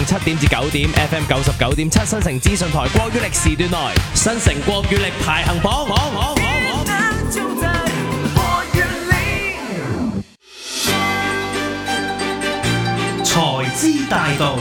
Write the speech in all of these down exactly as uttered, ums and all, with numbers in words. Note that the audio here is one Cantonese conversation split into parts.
上七點至九點 F M 九十九點七新城資訊台國語力時段內，新城國語力排行榜。 財資大道，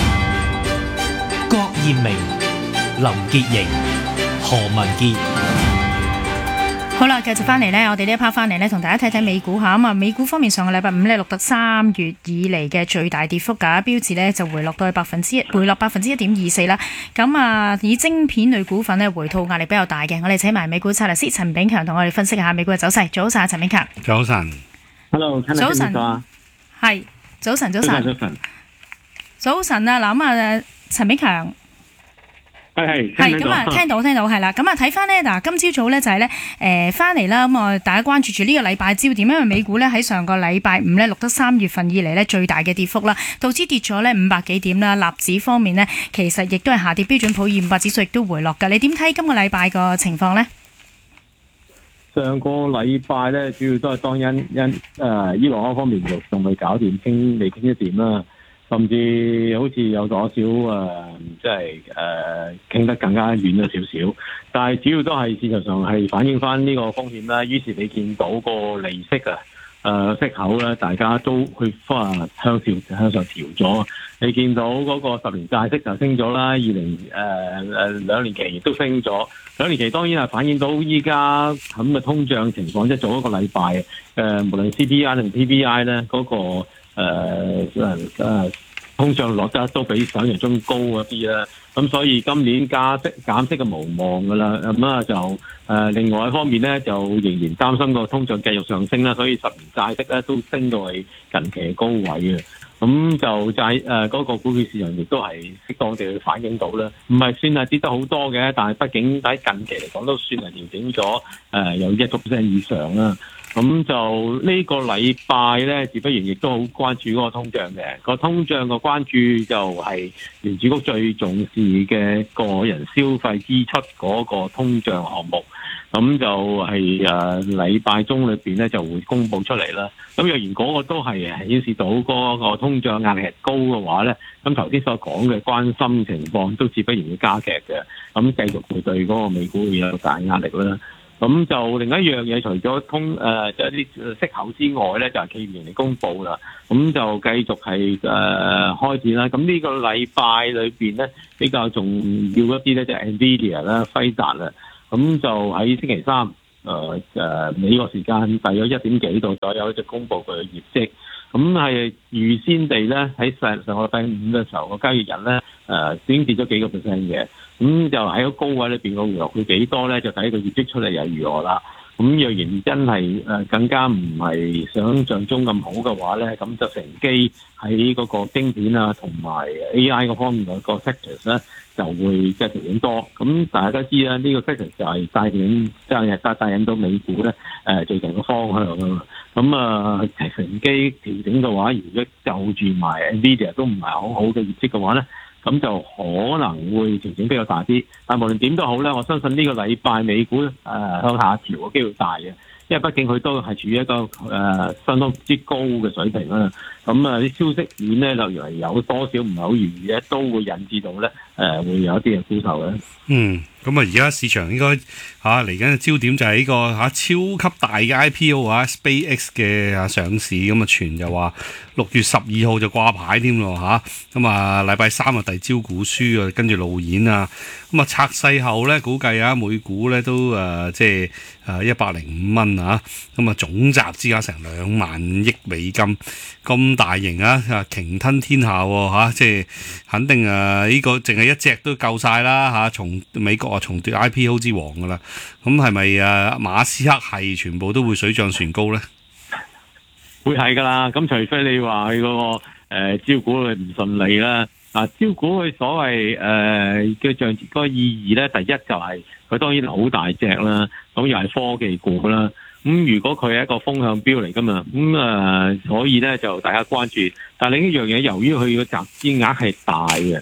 郭艷明、林潔瑩、何文傑。 好啦，繼續翻嚟呢，我哋呢一 part 翻嚟呢，同大家睇睇美股嚇。咁啊，美股方面上個禮拜五呢，錄得三月以嚟嘅最大跌幅㗎，標指呢就回落到去百分之一，回落百分之一點二四啦。咁啊，以晶片類股份呢，回吐壓力比較大嘅。我哋請埋美股策略師陳炳強同我哋分析下美股嘅走勢。早晨，陳炳強。 早晨。 Hello， 早晨。係。早晨，早晨， 早晨， 早晨啊！嗱咁啊，陳炳強， 係係係咁啊，聽到聽到係啦。咁啊，睇翻呢，嗱，今朝早咧就係咧，誒翻嚟啦。咁啊，大家關注住呢個禮拜焦點，因為美股咧喺上個禮拜五咧錄得三月份以嚟咧最大嘅跌幅啦，道指跌咗咧五百幾點啦，納指方面呢，其實亦都係下跌，標準普爾五百指數亦都回落㗎。你點睇今個禮拜個情況呢？ 上個禮拜咧，主要都係當因因誒、呃、伊朗方面仲仲未搞掂，傾未傾一掂啦，甚至好似有咗少誒，即係誒傾得更加遠咗少少。但係主要都係市場上係反映翻呢個風險啦。於是你見到個利息啊，誒、呃、息口咧，大家都去翻向調向上調咗。你見到嗰個十年債息就升咗啦，二零誒誒兩年期亦都升咗。兩年期當然係反映到依家咁嘅通脹情況，即係早一個禮拜誒、呃，無論 C P I 同 P P I 咧，嗰、那個誒誒、呃、通脹率咧都比想象中高一啲啦。咁所以今年加息減息嘅無望㗎啦。咁啊就誒、呃、另外一方面咧，就仍然擔心個通脹繼續上升啦，所以十年債息咧都升到係近期嘅高位嘅。咁就債誒嗰個股票市場亦都係適當地去反映到啦，唔係算係跌得好多嘅，但係畢竟喺近期嚟講都算係調整咗誒、呃、有一個 percent 以上啦。咁就呢個禮拜咧，自不然亦都好關注嗰個通脹嘅。個通脹個關注就係聯儲局最重視嘅個人消費支出嗰個通脹項目。咁就係誒禮拜中裏邊咧就會公佈出嚟啦。咁若然嗰個都係顯示到嗰個通脹壓力係高嘅話咧，咁頭先所講嘅關心情況都自不然會加劇嘅。咁繼續會對嗰個美股會有大壓力啦。咁就另一樣嘢，除咗通誒即係啲息口之外咧，就係企業盈利公佈啦。咁就繼續係誒、呃、開展啦。咁呢個禮拜裏邊咧比較重要一啲咧，就係 Nvidia 啦、輝達啦。咁就喺星期三，誒、呃、誒美國時間大約一點幾度左右就公佈佢嘅業績。咁係預先地咧喺上上個禮拜五嘅時候，個交易日咧誒已經跌咗幾個 percent 嘅。咁就喺個高位裏邊個回落佢幾多咧，就睇個業績出嚟又如何啦。咁若然真係誒更加唔係想像中咁好嘅話咧，咁就乘機喺嗰個晶片啊同埋 A I 嗰方面個 sectors 咧就會即係調整多。咁大家知啦，呢、這個 sector 就係帶領即係帶帶引到美股咧誒最近嘅方向啊嘛。咁啊乘機調整嘅話，如果就住埋 Nvidia 都唔係好好嘅業績嘅話咧，咁就可能會調整比較大啲，但無論點都好咧，我相信呢個禮拜美股誒、呃、向下調嘅機會大嘅，因為畢竟佢都係處於一個誒、呃、相當之高嘅水平啦。咁啊啲消息面咧，例如係有多少唔係好如意咧，都會引致到咧誒、呃、會有一啲嘅沽售嘅。 嗯，咁啊而家市場應該嚇嚟緊嘅焦點就係呢、這個嚇、啊、超級大嘅 I P O 啊 SpaceX 嘅啊上市，咁啊傳就話六月十二號就掛牌添咯嚇，咁啊禮拜三啊遞招股書啊，跟住路演啊，咁啊拆細後咧估計啊每股咧都誒、呃、即係誒一百零五蚊啊，咁啊總集資額成兩萬億美金，咁大型啊啊鯨吞天下喎、啊、即係肯定誒呢、啊這個淨係一隻都夠晒啦嚇，從美國啊重奪 I P O 之王噶啦，咁係咪誒馬斯克係全部都會水漲船高咧？ 會係噶啦，咁除非你話佢嗰個、呃、招股佢唔順利啦。啊，招股佢所謂誒嘅象嗰個意義咧，第一就係佢當然好大隻啦，咁又係科技股啦。咁如果佢係一個風向標嚟噶嘛，咁啊、呃，所以咧就大家關注。但係另一樣嘢，由於佢個集資額係大嘅，咁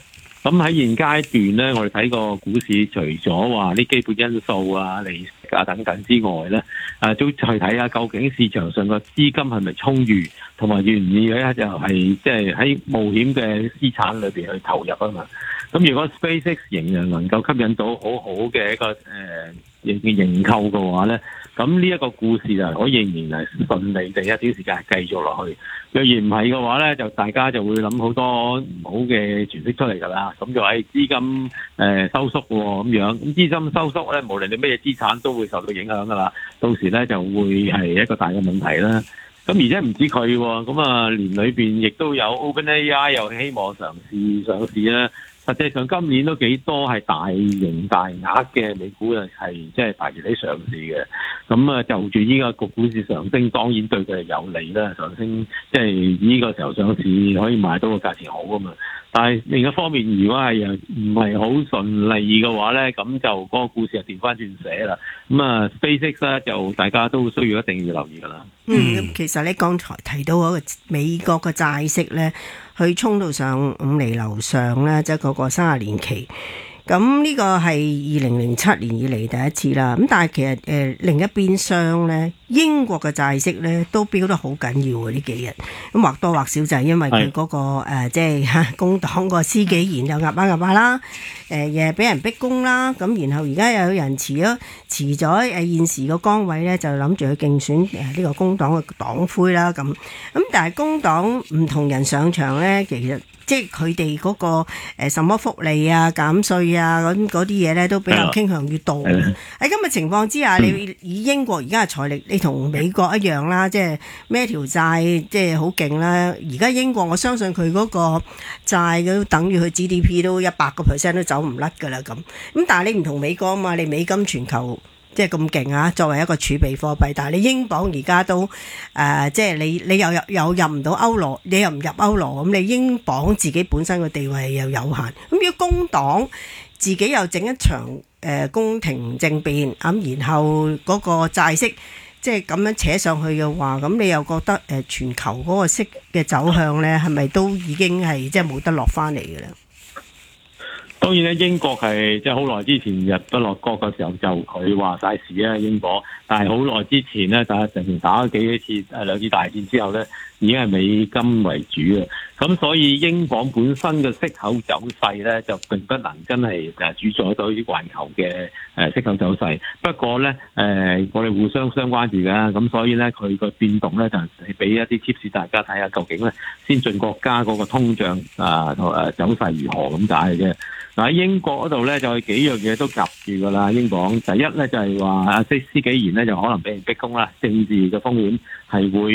咁喺現階段咧，我哋睇個股市，除咗話啲基本因素啊、利息啊等等之外咧，誒都去睇下究竟市場上個資金係咪充裕，同埋願唔願意咧就係即係喺冒險嘅資產裏邊去投入啊嘛。咁如果 SpaceX 仍然能夠吸引到好好嘅一個誒認認購嘅話咧，咁呢一個故事就可以仍然係順利地一段時間繼續落去。若然唔係嘅話咧，就大家就會諗好多唔好嘅傳息出嚟㗎啦。咁就係資金誒、呃、收縮喎咁樣，咁資金收縮咧，無論你咩資產都會受到影響㗎啦。到時咧就會係一個大嘅問題啦。咁而且唔止佢喎，咁啊年裏邊亦都有 OpenAI 又希望嘗試上市啦。實際上今年都幾多係大型大額嘅美股啊，係即係大熱起上市嘅。咁啊，就住依個個股市上升，當然對佢係有利啦。上升即係呢個時候上市可以買到個價錢好啊嘛。但係另一方面，如果係唔係好順利嘅話咧，咁就嗰個故事就調翻轉寫啦。咁啊，SpaceX 咧就大家都需要一定要留意噶啦。 嗯，咁其實你剛才提到嗰個美國嘅債息咧，佢衝到上五厘樓上咧，即係嗰個三十年期。咁呢個係二零零七年以嚟第一次啦。咁但係其實誒、呃、另一邊廂咧，英國嘅債息咧都飆得好緊要喎呢幾日。咁或多或少就係因為佢嗰、那個誒即係嚇工黨個施紀賢又壓巴壓巴啦，誒又係俾人逼宮啦。咁然後而家又有人辭咗辭咗誒現時個崗位咧，就諗住去競選誒呢個工黨嘅黨魁啦。咁咁但係工黨唔同人上場咧，其實即係佢哋嗰個誒什麼福利啊、減稅啊咁嗰啲嘢咧，都比較傾向於多。喺今日情況之下，你以英國而家嘅財力，你同美國一樣啦，即係孭條債，即係好勁啦。而家英國我相信佢嗰個債都等於佢 G D P 都一百個 percent 都走唔甩㗎啦咁。咁但係你唔同美國啊嘛，你美金全球即係咁勁啊！作為一個儲備貨幣，但係你英鎊而家都誒、呃，即係你你又入又入唔到歐羅，你又唔入歐羅，咁你英鎊自己本身嘅地位又有限。咁如果工黨自己又整一場誒宮廷政變，咁然後嗰個債息即係咁樣扯上去嘅話，咁你又覺得誒全球嗰個息嘅走向咧，係咪都已經係即係冇得落翻嚟嘅咧？ 當然咧，英國係即係好耐之前日不落國嘅時候就佢話晒事啦，英國。但係好耐之前咧，打成年打咗幾次誒兩次大戰之後咧，已經係美金為主啊。咁所以英鎊本身嘅息口走勢咧，就並不能真係誒主宰到啲環球嘅誒息口走勢。不過咧，誒、呃、我哋互相相關住㗎，咁所以咧佢個變動咧就係俾一啲 tips 大家睇下究竟咧先進國家嗰個通脹啊誒走勢如何咁解嘅啫。嗱喺英國嗰度咧，就係幾樣嘢都夾住噶啦。英鎊第一咧就係話阿司司紀賢咧就可能俾人逼宮啦，政治嘅風險係會。